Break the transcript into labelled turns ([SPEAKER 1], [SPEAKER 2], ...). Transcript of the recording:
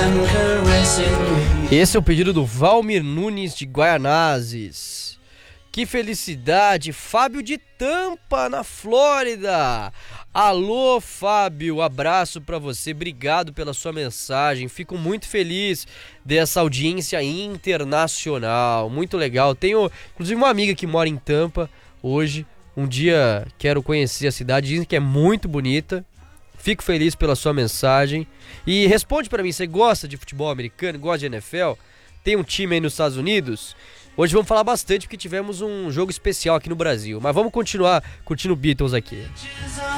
[SPEAKER 1] Esse é o pedido do Valmir Nunes de Guaianazes. Que felicidade, Fábio de Tampa, na Flórida. Alô, Fábio, abraço pra você, obrigado pela sua mensagem. Fico muito feliz dessa audiência internacional, muito legal. Tenho, inclusive, uma amiga que mora em Tampa hoje. Um dia quero conhecer a cidade, dizem que é muito bonita. Fico feliz pela sua mensagem. E responde pra mim, você gosta de futebol americano, gosta de NFL? Tem um time aí nos Estados Unidos? Hoje vamos falar bastante porque tivemos um jogo especial aqui no Brasil. Mas vamos continuar curtindo Beatles aqui.